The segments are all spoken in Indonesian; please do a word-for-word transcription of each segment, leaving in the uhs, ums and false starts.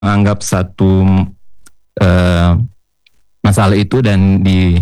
menganggap satu uh, masalah itu dan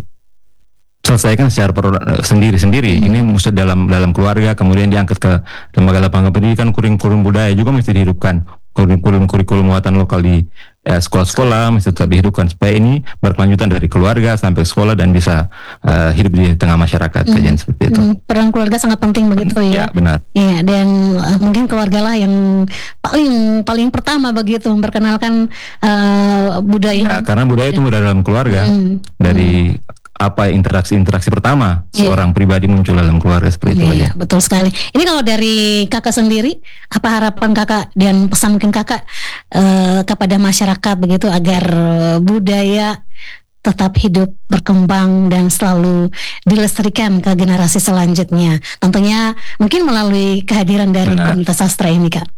diselesaikan secara per- sendiri-sendiri. Hmm. Ini mesti dalam dalam keluarga, kemudian diangkat ke lembaga lembaga pendidikan, kurikulum budaya juga mesti dihidupkan. Kurikulum kurikulum muatan lokal di eh, sekolah-sekolah mesti tetap dihidupkan supaya ini berkelanjutan dari keluarga sampai sekolah dan bisa uh, hidup di tengah masyarakat. Hmm. Kajian seperti itu. Hmm. Peran keluarga sangat penting begitu ya. Ya benar. Ya, dan uh, mungkin keluarga lah yang paling paling pertama begitu memperkenalkan uh, budaya. Ya, karena budaya itu mudah dalam keluarga. Hmm. Dari hmm. apa interaksi-interaksi pertama yeah. seorang pribadi muncul dalam keluarga seperti itu yeah, aja. Betul sekali. Ini kalau dari kakak sendiri, apa harapan kakak dan pesan mungkin kakak uh, kepada masyarakat begitu agar uh, budaya tetap hidup, berkembang dan selalu dilestarikan ke generasi selanjutnya. Tentunya mungkin melalui kehadiran dari Benar. Komunitas sastra ini, Kak.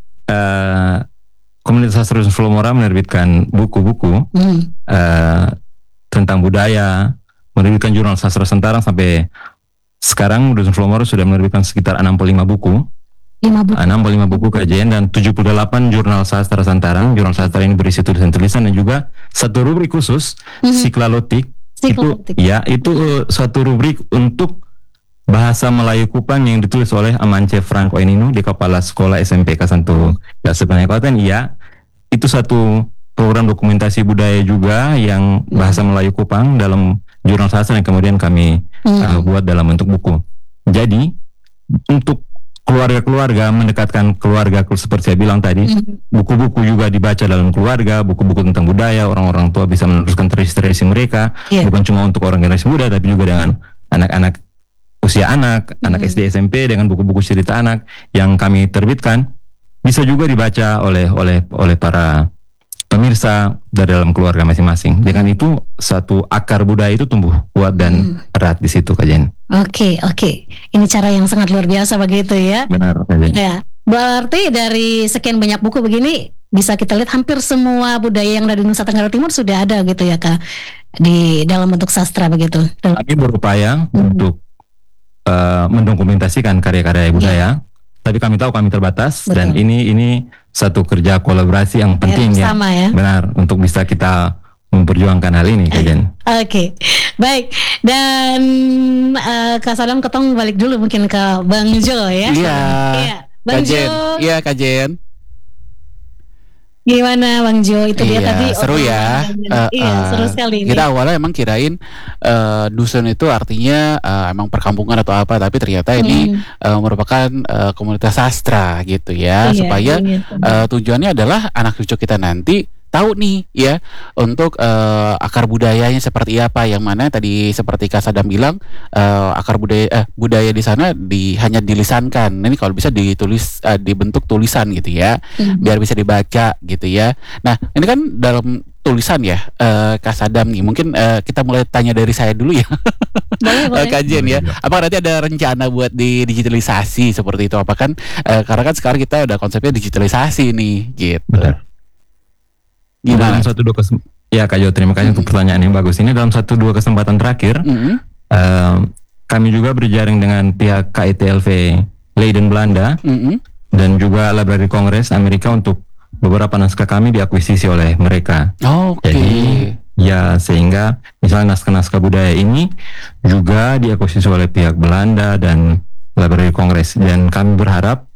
Uh, Komunitas Sastra Dusun Flomora menerbitkan buku-buku hmm. uh, tentang budaya, menerbitkan jurnal sastra Sentarang. Sampai sekarang Dusun Flomora sudah menerbitkan sekitar enam puluh lima buku. lima buku. enam puluh lima buku kajian dan tujuh puluh delapan jurnal sastra Sentarang. Jurnal sastra ini berisi tulisan-tulisan dan juga satu rubrik khusus mm-hmm. Siklalotik. Siklalotik. Itu ya, itu uh, satu rubrik untuk bahasa Melayu Kupang yang ditulis oleh Amance Franco Enino di Kepala Sekolah S M P Kasanto Dasar Kabupaten. Ya, itu satu program dokumentasi budaya juga yang bahasa Melayu Kupang dalam jurnal sastra yang kemudian kami hmm. uh, buat dalam bentuk buku. Jadi untuk keluarga-keluarga, mendekatkan keluarga seperti saya bilang tadi, hmm. buku-buku juga dibaca dalam keluarga, buku-buku tentang budaya, orang-orang tua bisa meneruskan tradisi-tradisi mereka, yeah. bukan cuma untuk orang generasi muda tapi juga dengan anak-anak usia anak, hmm. anak S D S M P dengan buku-buku cerita anak yang kami terbitkan bisa juga dibaca oleh oleh oleh para pemirsa dari dalam keluarga masing-masing. Dengan itu satu akar budaya itu tumbuh kuat dan hmm. erat di situ kajian. Oke, okay, oke. Okay. Ini cara yang sangat luar biasa begitu ya. Benar kajian. Ya. Berarti dari sekian banyak buku begini bisa kita lihat hampir semua budaya yang ada di Nusa Tenggara Timur sudah ada gitu ya, Kak, di dalam bentuk sastra begitu. Kami berupaya hmm. untuk uh, mendokumentasikan karya-karya budaya. Yeah. Tapi kami tahu kami terbatas. Betul. Dan ini ini satu kerja kolaborasi yang penting ya, ya. Benar, untuk bisa kita memperjuangkan hal ini kajian. Oke, okay. Baik. Dan uh, Kak Sadam ketong balik dulu mungkin ke Bang Jo ya. Iya. Iya, Bang Kajen. Jo. Iya, Kajen. Gimana Bang Jo? Itu dia iya, tadi. Seru ya. Uh, iya, uh, seru sekali. Kita ini. awalnya emang kirain uh, dusun itu artinya uh, emang perkampungan atau apa, tapi ternyata ini hmm. uh, merupakan uh, komunitas sastra gitu ya. Iya, supaya iya, uh, tujuannya adalah anak cucu kita nanti tahu nih ya untuk uh, akar budayanya seperti apa, yang mana tadi seperti Kak Sadam bilang uh, akar budaya eh, budaya di sana di hanya dilisankan. Ini kalau bisa ditulis uh, dibentuk tulisan gitu ya, mm-hmm. biar bisa dibaca gitu ya. Nah ini kan dalam tulisan ya uh, Kak Sadam nih, mungkin uh, kita mulai tanya dari saya dulu ya. Boleh, boleh. Kajian ya, apakah nanti ada rencana buat di digitalisasi seperti itu? Apa kan uh, karena kan sekarang kita udah konsepnya digitalisasi nih gitu. Benar. Gimana? Dalam satu dua kesempatan, ya Kak Jo, terima kasih mm-hmm. untuk pertanyaan yang bagus. Ini dalam satu dua kesempatan terakhir, mm-hmm. uh, kami juga berjaring dengan pihak K I T L V Leiden Belanda, mm-hmm. dan juga Library Congress Amerika untuk beberapa naskah kami diakuisisi oleh mereka. Oh, okay. Jadi ya sehingga misalnya naskah-naskah budaya ini juga diakuisisi oleh pihak Belanda dan Library Congress, dan kami berharap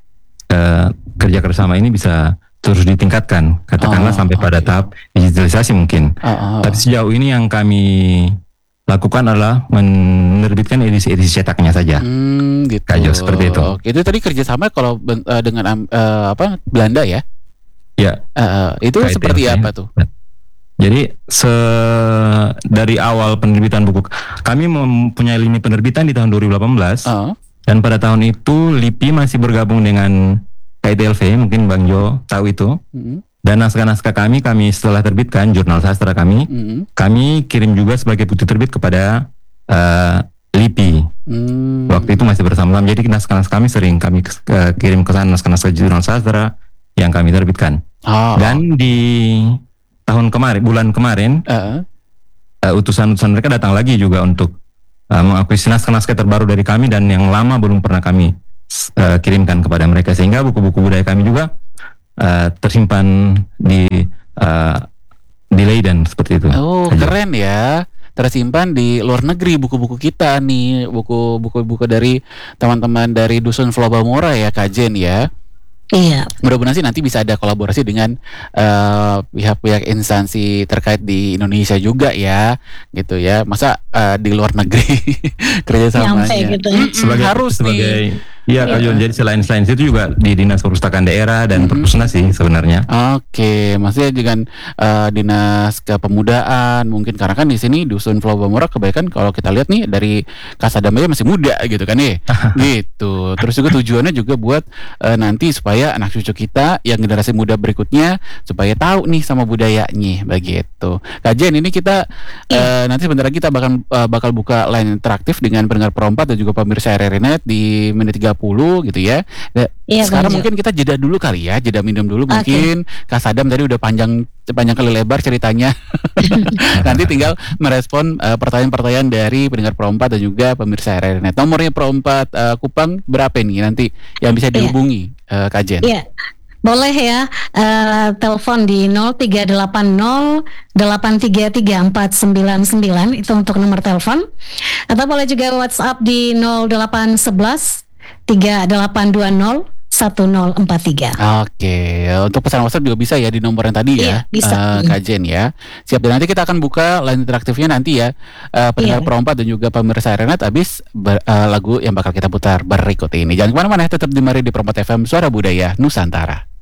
uh, kerja kerjasama ini bisa terus ditingkatkan, katakanlah oh, sampai okay. pada tahap digitalisasi mungkin. Oh, oh. Tapi sejauh ini yang kami lakukan adalah menerbitkan edisi-edisi cetaknya saja. Hmm, gitu. Kajo seperti itu. Oke, itu tadi kerjasama kalau uh, dengan uh, apa Belanda ya? Ya. Uh, itu K I T seperti apa tuh? Jadi se dari awal penerbitan buku, kami mempunyai lini penerbitan di tahun dua ribu delapan belas, uh. dan pada tahun itu L I P I masih bergabung dengan K I T L V, mungkin Bang Jo tahu itu. Mm-hmm. Dan naskah-naskah kami, kami setelah terbitkan jurnal sastra kami, mm-hmm. kami kirim juga sebagai bukti terbit kepada uh, L I P I. Mm. Waktu itu masih bersama-sama. Jadi naskah-naskah kami sering kami uh, kirim ke sana naskah-naskah jurnal sastra yang kami terbitkan. Oh. Dan di tahun kemarin, bulan kemarin, uh. Uh, utusan-utusan mereka datang lagi juga untuk uh, mengakuisisi naskah-naskah terbaru dari kami dan yang lama belum pernah kami Uh, kirimkan kepada mereka, sehingga buku-buku budaya kami juga uh, tersimpan di uh, di Leiden seperti itu. Oh, aja. Keren ya. Tersimpan di luar negeri buku-buku kita nih, buku-buku dari teman-teman dari Dusun Flobamora ya, Kak Jen ya. Iya. Mudah-mudahan sih nanti bisa ada kolaborasi dengan uh, pihak-pihak instansi terkait di Indonesia juga ya, gitu ya. Masa uh, di luar negeri kerjasamanya gitu. Mm-mm, sebagai harus sebagai nih. Iya, Kak Jon. Jadi selain selain itu juga di Dinas Perpustakaan Daerah dan Mm-mm. Perpusnas sih sebenarnya. Oke, maksudnya dengan uh, dinas kepemudaan mungkin, karena kan di sini Dusun Flobamora kebanyakan kalau kita lihat nih dari Kasadam aja masih muda gitu kan ya, gitu. Terus juga tujuannya juga buat uh, nanti supaya anak cucu kita yang generasi muda berikutnya supaya tahu nih sama budayanya begitu. Kak Jen, ini kita uh, nanti sebentar lagi kita bakal uh, bakal buka line interaktif dengan pendengar Perompat dan juga pemirsa R R I Net di menit tiga puluh gitu ya. Iya, Sekarang Bang Jo. mungkin kita jeda dulu kali ya, jeda minum dulu Oke. mungkin. Kak Sadam tadi udah panjang panjang kali lebar ceritanya. Nanti tinggal merespon uh, pertanyaan-pertanyaan dari pendengar Perompat dan juga pemirsa R R I Net. Nomornya Perompat uh, Kupang berapa nih nanti yang bisa dihubungi uh, Kak Jen? Iya. Boleh ya, uh, telepon di nol tiga delapan nol delapan tiga tiga empat sembilan sembilan, itu untuk nomor telepon. Atau boleh juga WhatsApp di nol delapan satu satu tiga delapan dua nol satu nol empat tiga. Oke, untuk pesan WhatsApp juga bisa ya di nomor yang tadi ya, Iya, bisa. uh, Kak Jen ya. Siap, dan nanti kita akan buka line interaktifnya nanti ya, uh, pendengar Iya. Perompat dan juga pemirsa R R I Net abis ber- uh, lagu yang bakal kita putar berikut ini. Jangan kemana-mana, tetap di Mari di Perompat F M, Suara Budaya Nusantara.